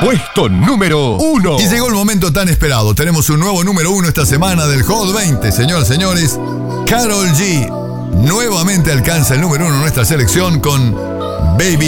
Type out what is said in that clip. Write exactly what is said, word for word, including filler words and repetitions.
Puesto número uno. Y llegó el momento tan esperado. Tenemos un nuevo número uno esta semana del Hot veinte. Señoras y señores, Karol G nuevamente alcanza el número uno en nuestra selección con Baby